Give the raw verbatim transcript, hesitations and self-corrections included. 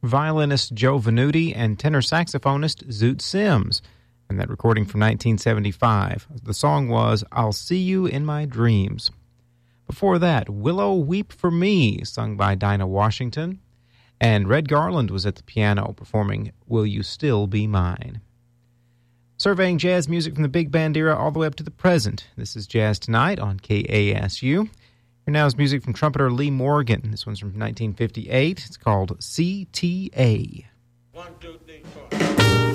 violinist Joe Venuti and tenor saxophonist Zoot Sims, and that recording from nineteen seventy-five. The song was I'll See You in My Dreams. Before that, Willow Weep for Me, sung by Dinah Washington, and Red Garland was at the piano performing Will You Still Be Mine. Surveying jazz music from the big band era all the way up to the present. This is Jazz Tonight on K A S U. Here now is music from trumpeter Lee Morgan. This one's from nineteen fifty-eight. It's called C T A. One, two, three, four.